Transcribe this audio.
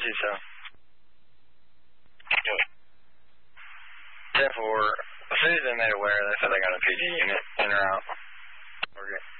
see so. Good. Therefore, as soon as they made aware, they said they got a PD unit in or out. We're good.